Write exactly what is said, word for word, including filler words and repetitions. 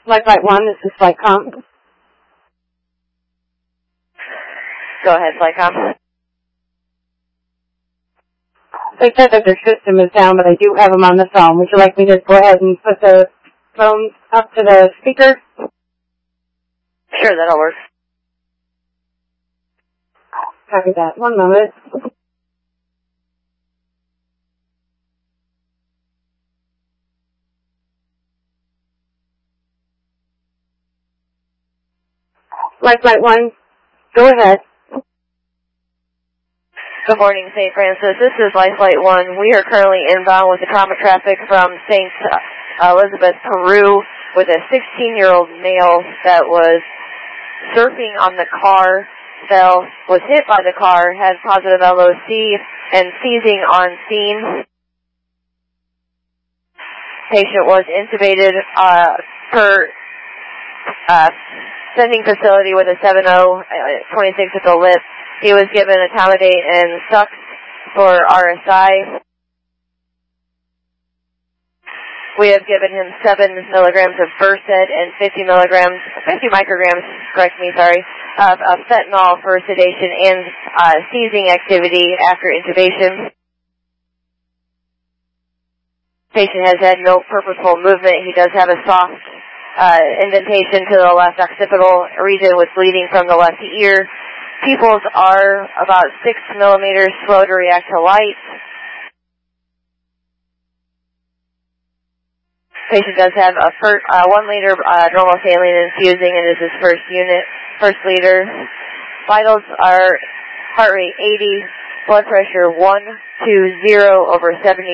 Flight Flight one, this is Flightcom. Go ahead, Flightcom. They said that their system is down, but I do have them on the phone. Would you like me to go ahead and put the phone up to the speaker? Sure, that'll work. Copy that. One moment. Flight Flight one, go ahead. Good morning, Saint Francis. This is Life Flight one. We are currently inbound with the common traffic from Saint Elizabeth, Peru, with a sixteen-year-old male that was surfing on the car, fell, was hit by the car, had positive L O C, and seizing on scene. Patient was intubated uh, per uh, sending facility with a seven oh twenty-six at the lip. He was given etomidate and Sux for R S I. We have given him seven milligrams of Versed and fifty milligrams, fifty micrograms, correct me, sorry, of, of fentanyl for sedation and uh, seizing activity after intubation. Patient has had no purposeful movement. He does have a soft uh, indentation to the left occipital region with bleeding from the left ear. Pupils are about six millimeters, slow to react to light. Patient does have a first, uh, one liter uh, normal saline infusing, and this is his first unit, first liter. Vitals are heart rate eighty, blood pressure one two zero over seventy.